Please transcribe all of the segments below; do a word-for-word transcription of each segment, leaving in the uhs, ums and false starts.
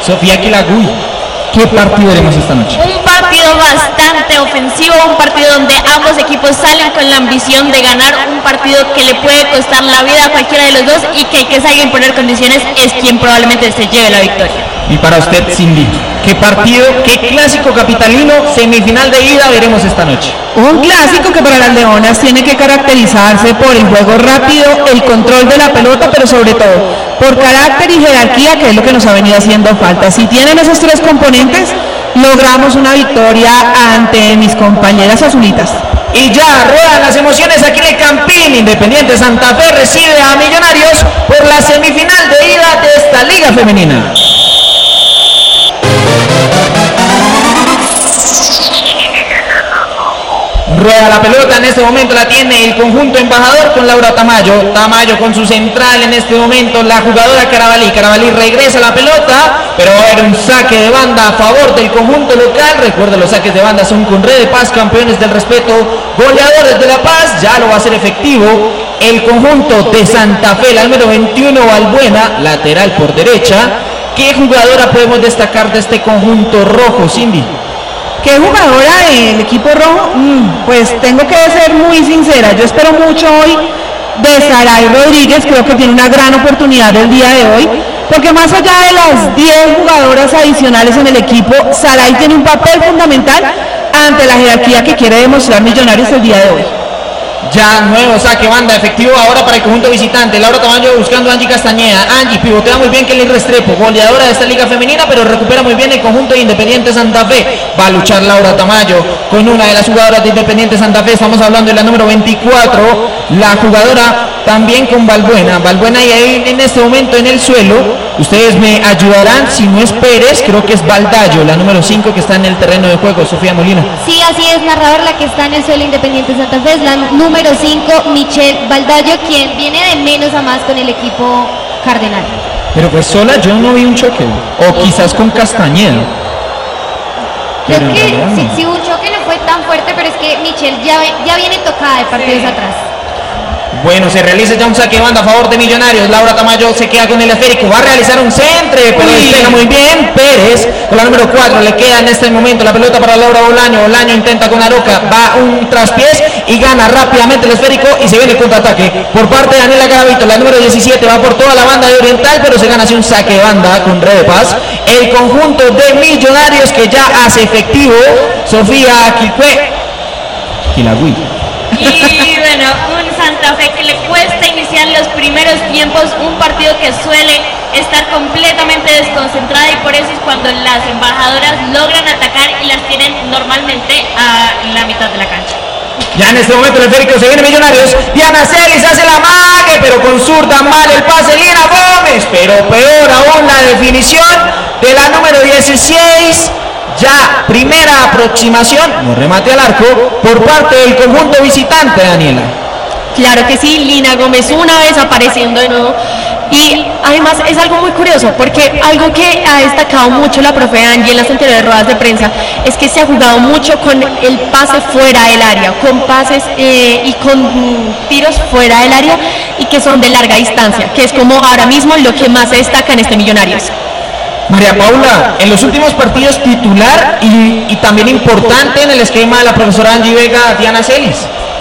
Sofía Quilagüí, ¿qué partido veremos esta noche? Un partido bastante ofensivo, un partido donde ambos equipos salen con la ambición de ganar, un partido que le puede costar la vida a cualquiera de los dos y que el que salga a imponer condiciones es quien probablemente se lleve la victoria. Y para usted, Cindy, ¿qué partido, qué clásico capitalino, semifinal de ida veremos esta noche? Un clásico que para las leonas tiene que caracterizarse por el juego rápido, el control de la pelota, pero sobre todo por carácter y jerarquía, que es lo que nos ha venido haciendo falta. Si tienen esos tres componentes, logramos una victoria ante mis compañeras azulitas. Y ya ruedan las emociones aquí en el Campín. Independiente Santa Fe recibe a Millonarios por la semifinal de ida de esta liga femenina. Rueda la pelota, en este momento la tiene el conjunto embajador con Laura Tamayo. Tamayo con su central en este momento, la jugadora Carabalí. Carabalí regresa la pelota, pero va a haber un saque de banda a favor del conjunto local. Recuerda, los saques de banda son con Red de Paz, campeones del respeto, goleadores de La Paz. Ya lo va a hacer efectivo el conjunto de Santa Fe, la número veintiuno, Balbuena, lateral por derecha. ¿Qué jugadora podemos destacar de este conjunto rojo, Cindy? ¿Qué jugadora del equipo rojo? Mm, pues tengo que ser muy sincera, yo espero mucho hoy de Saray Rodríguez, creo que tiene una gran oportunidad el día de hoy, porque más allá de las diez jugadoras adicionales en el equipo, Saray tiene un papel fundamental ante la jerarquía que quiere demostrar Millonarios el día de hoy. Ya nuevo saque banda efectivo ahora para el conjunto visitante. Laura Tamayo buscando a Angie Castañeda. Angie pivotea muy bien Kelly Restrepo, goleadora de esta liga femenina, pero recupera muy bien el conjunto de Independiente Santa Fe. Va a luchar Laura Tamayo con una de las jugadoras de Independiente Santa Fe. Estamos hablando de la número veinticuatro, la jugadora también con Balbuena. Balbuena y ahí en este momento en el suelo. Ustedes me ayudarán, si no es Pérez, creo que es Baldayo, la número cinco que está en el terreno de juego. Sofía Molina. Sí, así es, narrador, la que está en el suelo Independiente Santa Fe es la número cinco, Michelle Baldayo, quien viene de menos a más con el equipo cardenal. Pero pues sola yo no vi un choque, o quizás con Castañeda. Creo que sí, sí, un choque no fue tan fuerte, pero es que Michelle ya, ya viene tocada de partidos sí. atrás. Bueno, se realiza ya un saque de banda a favor de Millonarios. Laura Tamayo se queda con el esférico, va a realizar un centre, pero despega muy bien Pérez con la número cuatro. Le queda en este momento la pelota para Laura Bolaño. Bolaño intenta con Aroca, va un traspiés y gana rápidamente el esférico y se viene el contraataque por parte de Daniela Garavito. La número diecisiete va por toda la banda de Oriental, pero se gana así un saque de banda con Red de Paz. El conjunto de Millonarios que ya hace efectivo Sofía Quilagüí. Quilagüí. Y bueno, un Santa Fe que le cuesta iniciar los primeros tiempos, un partido que suele estar completamente desconcentrada y por eso es cuando las embajadoras logran atacar y las tienen normalmente a la mitad de la cancha. Ya en este momento el esférico se viene Millonarios. Diana Celis hace la mague, pero con zurda mal el pase. Lina Gómez, pero peor aún la definición de la número dieciséis. Ya primera aproximación, no remate al arco por parte del conjunto visitante, Daniela. Claro que sí, Lina Gómez una vez apareciendo de nuevo. Y además es algo muy curioso, porque algo que ha destacado mucho la profe Angie en las anteriores ruedas de prensa es que se ha jugado mucho con el pase fuera del área, con pases eh, y con mm, tiros fuera del área y que son de larga distancia, que es como ahora mismo lo que más se destaca en este Millonarios. María Paula, en los últimos partidos titular y, y también importante en el esquema de la profesora Angie Vega, Diana Celis.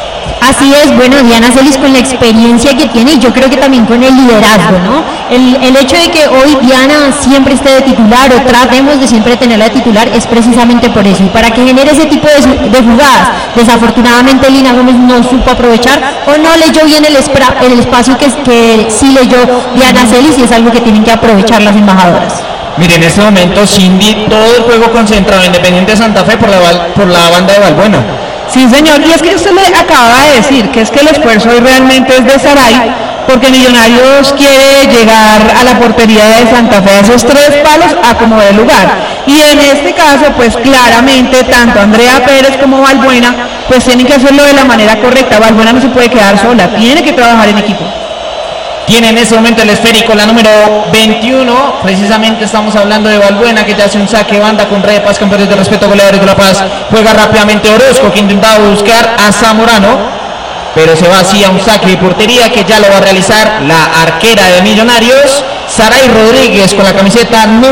Así es, bueno, Diana Celis con la experiencia que tiene y yo creo que también con el liderazgo, ¿no? El, el hecho de que hoy Diana siempre esté de titular o tratemos de siempre tenerla de titular es precisamente por eso, y para que genere ese tipo de, de jugadas. Desafortunadamente Lina Gómez no supo aprovechar o no leyó bien el, espra, el espacio que, que sí leyó Diana Celis y es algo que tienen que aprovechar las embajadoras. Mire, en este momento Cindy, todo el juego concentrado en Independiente de Santa Fe por la, por la banda de Balbuena. Sí, señor, y es que usted le acaba de decir que es que el esfuerzo hoy realmente es de Saray, porque Millonarios quiere llegar a la portería de Santa Fe a esos tres palos a como de lugar. Y en este caso, pues claramente, tanto Andrea Pérez como Balbuena, pues tienen que hacerlo de la manera correcta. Balbuena no se puede quedar sola, tiene que trabajar en equipo. Tiene en ese momento el esférico la número veintiuno, precisamente estamos hablando de Balbuena, que te hace un saque banda con Red de Paz, campeones de respeto, goleadores de La Paz. Juega rápidamente Orozco, que intentaba buscar a Zamorano, pero se va así a un saque de portería que ya lo va a realizar la arquera de Millonarios, Saray Rodríguez, con la camiseta número